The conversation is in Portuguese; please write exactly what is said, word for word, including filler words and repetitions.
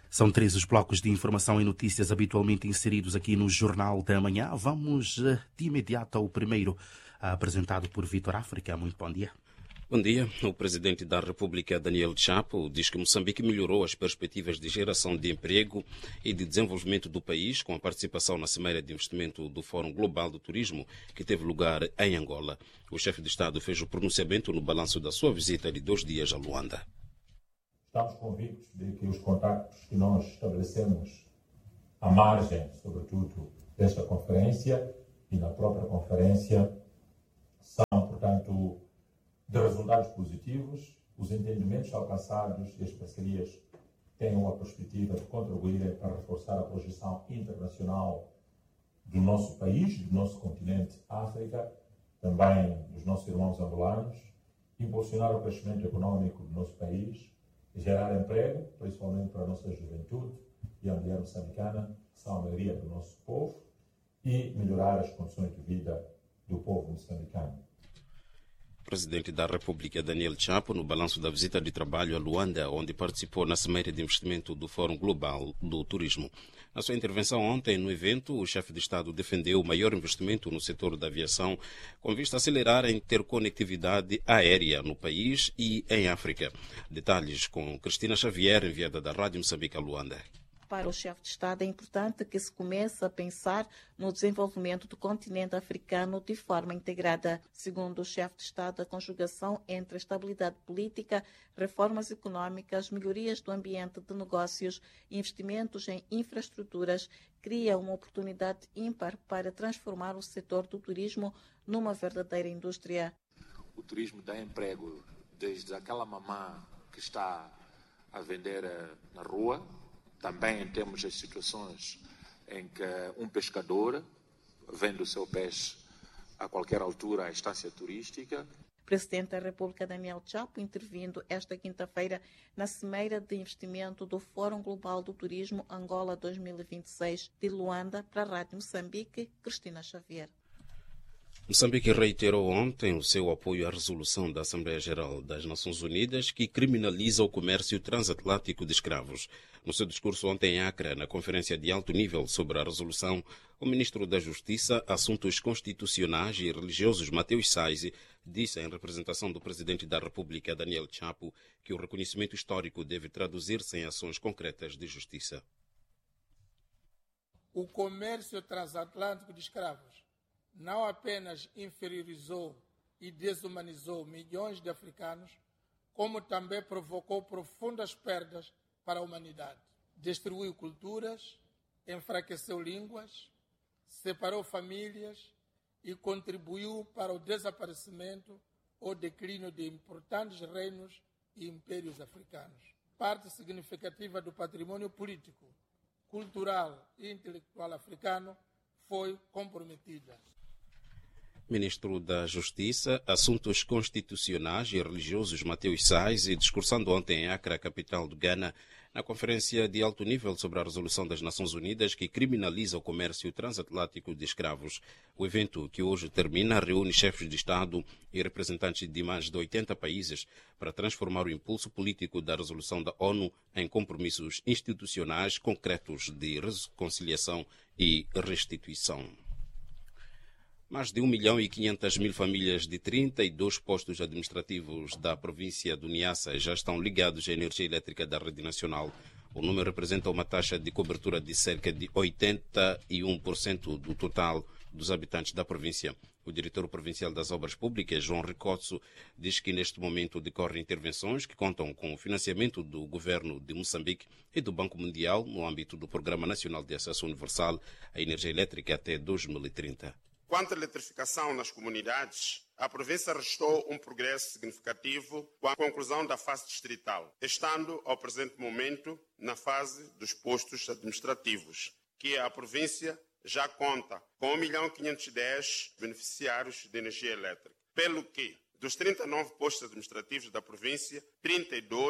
São três os blocos de informação e notícias habitualmente inseridos aqui no Jornal da Manhã. Vamos de imediato ao primeiro, apresentado por Vitor África. Muito bom dia. Bom dia. O presidente da República, Daniel Chapo, diz que Moçambique melhorou as perspectivas de geração de emprego e de desenvolvimento do país com a participação na Cimeira de Investimento do Fórum Global do Turismo, que teve lugar em Angola. O chefe de Estado fez o pronunciamento no balanço da sua visita de dois dias a Luanda. Estamos convictos de que os contactos que nós estabelecemos à margem, sobretudo, desta conferência e na própria conferência são, portanto, de resultados positivos. Os entendimentos alcançados e as parcerias têm uma perspectiva de contribuírem para reforçar a projeção internacional do nosso país, do nosso continente África, também dos nossos irmãos angolanos, impulsionar o crescimento econômico do nosso país, gerar emprego, principalmente para a nossa juventude e a mulher moçambicana, que são a maioria do nosso povo, e melhorar as condições de vida do povo moçambicano. O presidente da República, Daniel Chapo, no balanço da visita de trabalho a Luanda, onde participou na Cimeira de Investimento do Fórum Global do Turismo. Na sua intervenção ontem no evento, o chefe de Estado defendeu o maior investimento no setor da aviação, com vista a acelerar a interconectividade aérea no país e em África. Detalhes com Cristina Xavier, enviada da Rádio Moçambique a Luanda. Para o chefe de Estado é importante que se comece a pensar no desenvolvimento do continente africano de forma integrada. Segundo o chefe de Estado, a conjugação entre a estabilidade política, reformas econômicas, melhorias do ambiente de negócios e investimentos em infraestruturas cria uma oportunidade ímpar para transformar o setor do turismo numa verdadeira indústria. O turismo dá emprego desde aquela mamã que está a vender na rua. Também temos as situações em que um pescador vende o seu peixe a qualquer altura à estância turística. O presidente da República, Daniel Chapo, intervindo esta quinta-feira na Cimeira de Investimento do Fórum Global do Turismo Angola dois mil e vinte e seis de Luanda, para a Rádio Moçambique, Cristina Xavier. Moçambique reiterou ontem o seu apoio à resolução da Assembleia Geral das Nações Unidas que criminaliza o comércio transatlântico de escravos. No seu discurso ontem em Acre, na conferência de alto nível sobre a resolução, o ministro da Justiça, Assuntos Constitucionais e Religiosos, Mateus Sais, disse em representação do presidente da República, Daniel Chapo, que o reconhecimento histórico deve traduzir-se em ações concretas de justiça. O comércio transatlântico de escravos não apenas inferiorizou e desumanizou milhões de africanos, como também provocou profundas perdas para a humanidade. Destruiu culturas, enfraqueceu línguas, separou famílias e contribuiu para o desaparecimento ou declínio de importantes reinos e impérios africanos. Parte significativa do patrimônio político, cultural e intelectual africano foi comprometida. Ministro da Justiça, Assuntos Constitucionais e Religiosos, Mateus Sais, discursando ontem em Acre, capital do Ghana, na conferência de alto nível sobre a resolução das Nações Unidas que criminaliza o comércio transatlântico de escravos. O evento, que hoje termina, reúne chefes de Estado e representantes de mais de oitenta países para transformar o impulso político da resolução da ONU em compromissos institucionais concretos de reconciliação e restituição. Mais de um milhão e quinhentas mil famílias de trinta e dois postos administrativos da província do Niassa já estão ligados à energia elétrica da rede nacional. O número representa uma taxa de cobertura de cerca de oitenta e um por cento do total dos habitantes da província. O diretor provincial das Obras Públicas, João Ricotso, diz que neste momento decorrem intervenções que contam com o financiamento do governo de Moçambique e do Banco Mundial no âmbito do Programa Nacional de Acesso Universal à Energia Elétrica até dois mil e trinta. Quanto à eletrificação nas comunidades, a província registrou um progresso significativo com a conclusão da fase distrital, estando ao presente momento na fase dos postos administrativos, que a província já conta com um milhão quinhentos e dez beneficiários de energia elétrica, pelo que, dos trinta e nove postos administrativos da província, trinta e dois